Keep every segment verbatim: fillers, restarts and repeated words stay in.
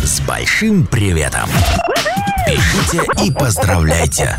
с большим приветом. Пишите и поздравляйте.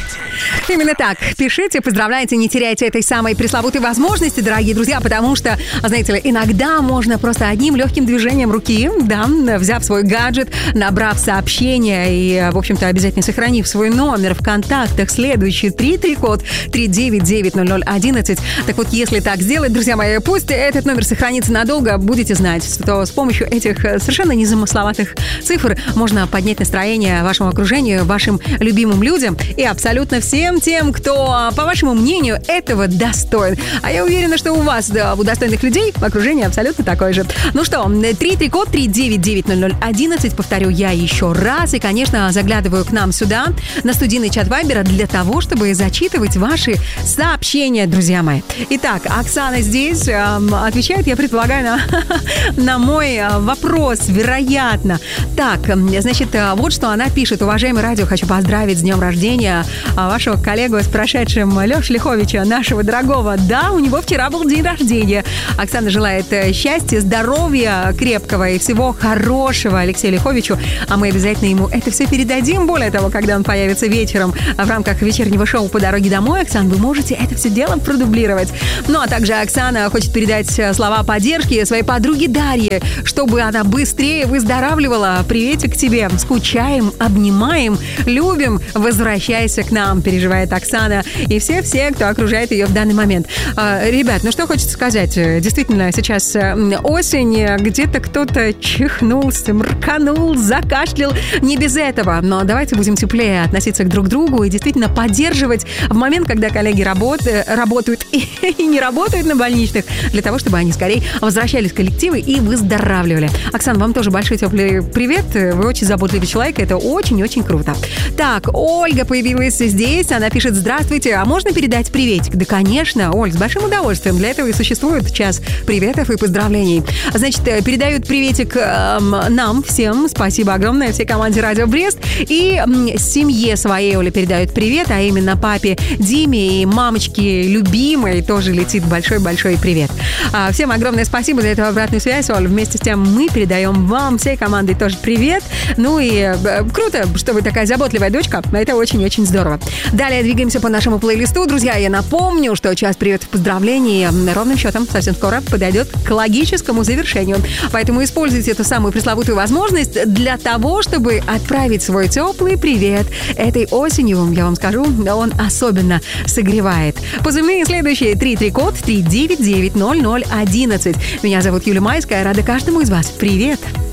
Именно так. Пишите, поздравляйте, не теряйте этой самой пресловутой возможности, дорогие друзья, потому что, знаете ли, иногда можно просто одним легким движением руки, да, взяв свой гаджет, набрав сообщение и, в общем-то, обязательно сохранив свой номер в контактах, следующий три три код три девять девять ноль ноль одиннадцать. Так вот, если так сделать, друзья мои, пусть этот номер сохранится надолго, будете знать, что с помощью этих совершенно незамысловатых цифр можно поднять настроение вашему окружению, вашим любимым людям и абсолютно всем тем, кто, по вашему мнению, этого достоин. А я уверена, что у вас, да, у достойных людей, окружение абсолютно такое же. Ну что, три три код три девять девять ноль ноль одиннадцать, повторю я еще раз. И, конечно, заглядываю к нам сюда, на студийный чат Вайбера, для того, чтобы зачитывать ваши сообщения, друзья мои. Итак, Оксана здесь э, отвечает, я предполагаю, на, на мой вопрос, вероятно. Так, значит, вот что она пишет. Уважаемый радио, хочу поздравить с днем рождения вашего коллегу с прошедшим, Лешу Лиховича, нашего дорогого. Да, у него вчера был день рождения. Оксана желает счастья, здоровья крепкого и всего хорошего Алексею Лиховичу. А мы обязательно ему это все передадим. Более того, когда он появится вечером в рамках вечернего шоу «По дороге домой», Оксана, вы можете это все дело продублировать. Ну, а также Оксана хочет передать слова поддержки своей подруге Дарье, чтобы она быстрее выздоравливала. Приветик тебе. Скучаем, обнимаем, любим. Возвращайся к нам, переживает Оксана и все-все, кто окружает ее в данный момент. А, ребят, ну что хочется сказать. Действительно, сейчас осень, где-то кто-то чихнул, сморканул, закашлял. Не без этого. Но давайте будем теплее относиться друг к другу и действительно поддерживать в момент, когда коллеги работ, работают и, и не работают на больничных, для того, чтобы они скорее возвращались в коллективы и выздоравливали. Оксана, вам тоже большой теплый привет. Вы очень заботливый человек, это очень-очень круто. Так, Ольга появилась здесь. Она пишет: здравствуйте, а можно передать приветик? Да, конечно, Оль, с большим удовольствием. Для этого и существует час приветов и поздравлений. Значит, передают приветик эм, нам всем. Спасибо огромное всей команде Радио Брест. И эм, семье своей Оля передают привет, а именно папе Диме и мамочке любимой тоже летит большой-большой привет. А, всем огромное спасибо за эту обратную связь, Оль. Вместе с тем мы передаем вам, всей командой, тоже привет. Ну и э, круто, что вы такая заботливая дочка. Это очень-очень здорово. Далее двигаемся по нашему плейлисту. Друзья, я напомню, что час приветов и поздравлений ровным счетом совсем скоро подойдет к логическому завершению. Поэтому используйте эту самую пресловутую возможность для того, чтобы отправить свой теплый привет. Этой осенью, я вам скажу, он особенно согревает. Позывные следующие: три три код три девять девять ноль ноль одиннадцать. Меня зовут Юлия Майская. Рада каждому из вас. Привет!